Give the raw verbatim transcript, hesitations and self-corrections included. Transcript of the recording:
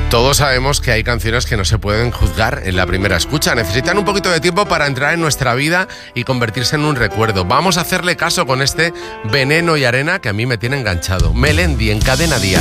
Todos sabemos que hay canciones que no se pueden juzgar en la primera escucha. Necesitan un poquito de tiempo para entrar en nuestra vida y convertirse en un recuerdo. Vamos a hacerle caso con este Veneno y Arena que a mí me tiene enganchado. Melendi en Cadena Dial.